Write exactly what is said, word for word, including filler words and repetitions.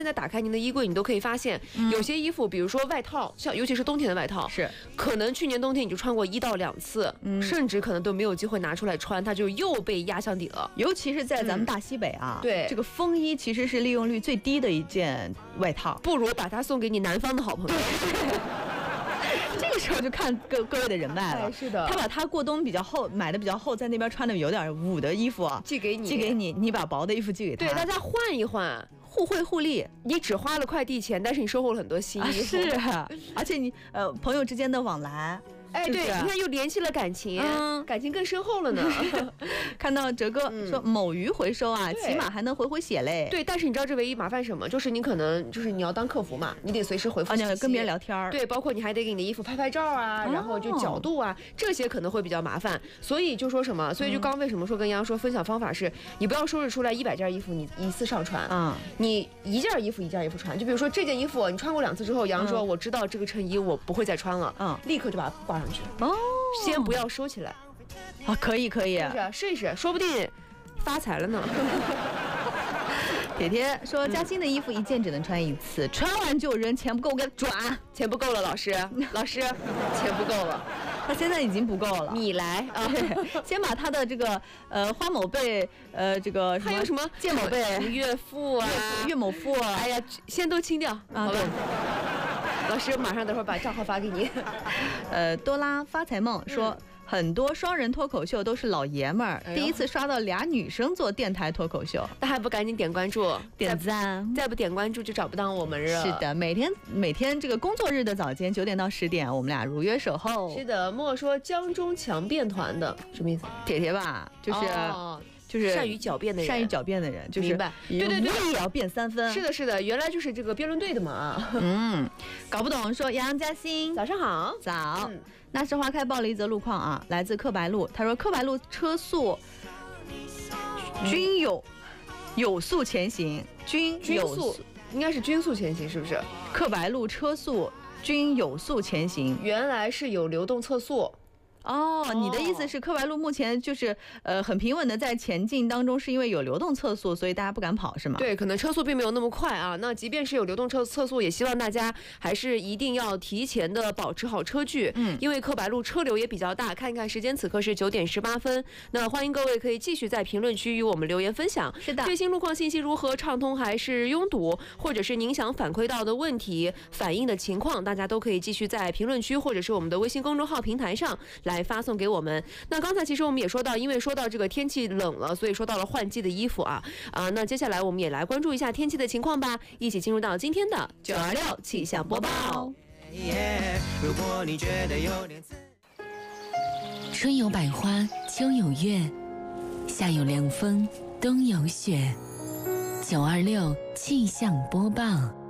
现在打开您的衣柜，你都可以发现，嗯、有些衣服，比如说外套，像尤其是冬天的外套， 是可能去年冬天你就穿过一到两次，嗯、甚至可能都没有机会拿出来穿，它就又被压箱底了。 尤其是在咱们大西北啊， 嗯、对， 这个风衣其实是利用率最低的一件外套， 不如把它送给你南方的好朋友。 这个时候就看各各位的人脉了。 是的， 他把他过冬比较厚，买的比较厚，在那边穿的有点捂的衣服寄给你， 寄给你，你把薄的衣服寄给他。 对，大家换一换， 互惠互利。 你只花了快递钱，但是你收获了很多新衣服。 啊是，而且你呃朋友之间的往来。 哎，对，你看又联系了感情，嗯，感情更深厚了呢。 看到哲哥说某鱼回收啊，起码还能回回血嘞。 对，但是你知道这唯一麻烦什么？就是你可能就是你要当客服嘛，你得随时回复， 而且跟别人聊天。 对，包括你还得给你的衣服拍拍照啊，然后就角度啊，这些可能会比较麻烦。所以就说什么？所以就刚为什么说跟杨洋说分享方法是，你不要收拾出来一百件衣服，你一次上传，嗯，你一件衣服一件衣服穿。就比如说这件衣服你穿过两次之后，杨洋说我知道这个衬衣我不会再穿了，嗯，立刻就把它挂上去。哦。先不要收起来， 啊，可以可以， 是不是？试一试，说不定发财了呢。 铁铁说，嘉欣的衣服一件只能穿一次，穿完就扔，钱不够给他转， 钱不够了，老师，老师，钱不够了， 他现在已经不够了， 你来啊！ 先把他的这个呃花某贝呃这个还有什么贱某贝、 岳父啊、 岳某父啊， 哎呀，先都清掉， 啊， 好吧。老师马上等会儿把账号发给你。 呃，多拉发财梦说、嗯、很多双人脱口秀都是老爷们儿、哎，第一次刷到俩女生做电台脱口秀， 那还不赶紧点关注、 点赞， 再不点关注就找不到我们了。 是的，每天每天这个工作日的早间九点到十点，我们俩如约守候。 是的，莫说江中强辩团的什么意思？ 铁铁吧，就是。哦就是善于狡辩的人， 善于狡辩的人，就是明白。对对对， 也要辩三分。 是的，是的，原来就是这个辩论队的嘛。 嗯，搞不懂。说杨洋嘉欣， 早上好， 早。嗯、那时花开报了一则路况啊，来自克白路。他说克白路车速均有、嗯、有速前行，均均速应该是均速前行，是不是？ 克白路车速均有速前行， 原来是有流动测速。 哦，你的意思是克白路目前就是呃很平稳的在前进当中，是因为有流动测速，所以大家不敢跑是吗？ 对，可能车速并没有那么快啊。那即便是有流动测测速，也希望大家还是一定要提前的保持好车距，嗯，因为克白路车流也比较大。看一看时间，此刻是九点十八分。那欢迎各位可以继续在评论区与我们留言分享。 是的， 最新路况信息如何？畅通还是拥堵？或者是您想反馈到的问题、反映的情况，大家都可以继续在评论区或者是我们的微信公众号平台上来发送给我们。那刚才其实我们也说到，因为说到这个天气冷了，所以说到了换季的衣服啊啊、呃。那接下来我们也来关注一下天气的情况吧，一起进入到今天的九二六气象播报。如果你觉得有点春有百花，秋有月，夏有凉风，冬有雪。九二六气象播报。